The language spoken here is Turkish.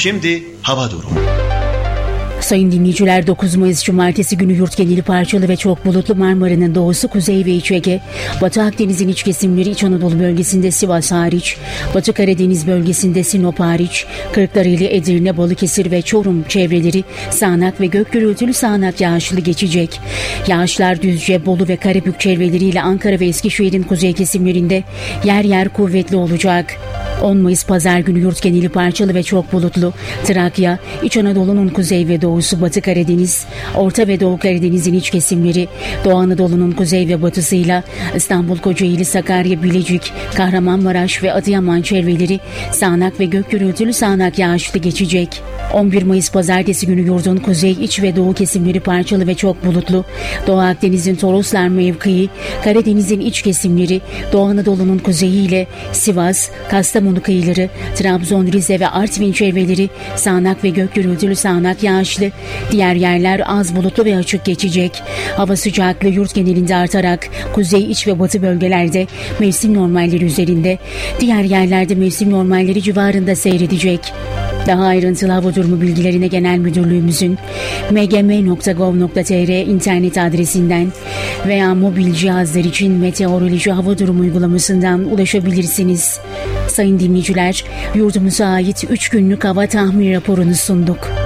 Şimdi hava durumu. Sayın dinleyiciler, 9 Mayıs Cumartesi günü yurt geneli parçalı ve çok bulutlu. Marmara'nın doğusu, kuzey ve iç Ege, Batı Akdeniz'in iç kesimleri, İç Anadolu bölgesinde Sivas hariç, Batı Karadeniz bölgesinde Sinop hariç, Kırklareli, Edirne, Balıkesir ve Çorum çevreleri sağanak ve gök gürültülü sağanak yağışlı geçecek. Yağışlar Düzce, Bolu ve Karabük çevreleriyle Ankara ve Eskişehir'in kuzey kesimlerinde yer yer kuvvetli olacak. 10 Mayıs Pazar günü yurt geneli parçalı ve çok bulutlu. Trakya, İç Anadolu'nun kuzey ve doğusu, Batı Karadeniz, Orta ve Doğu Karadeniz'in iç kesimleri, Doğu Anadolu'nun kuzey ve batısıyla İstanbul, Kocaeli, Sakarya, Bilecik, Kahramanmaraş ve Adıyaman çevreleri sağanak ve gök gürültülü sağanak yağışlı geçecek. 11 Mayıs Pazartesi günü yurdun kuzey, iç ve doğu kesimleri parçalı ve çok bulutlu. Doğu Akdeniz'in Toroslar mevkii, Karadeniz'in iç kesimleri, Doğu Anadolu'nun kuzeyi ile Sivas, Kastamonu kıyıları, Trabzon, Rize ve Artvin çevreleri sağanak ve gök gürültülü sağanak yağışlı. Diğer yerler az bulutlu ve açık geçecek. Hava sıcaklığı yurt genelinde artarak kuzey, iç ve batı bölgelerde mevsim normalleri üzerinde, diğer yerlerde mevsim normalleri civarında seyredecek. Daha ayrıntılı hava durumu bilgilerine Genel Müdürlüğümüzün mgm.gov.tr internet adresinden veya mobil cihazlar için meteoroloji hava durumu uygulamasından ulaşabilirsiniz. Sayın dinleyiciler, yurdumuza ait 3 günlük hava tahmin raporunu sunduk.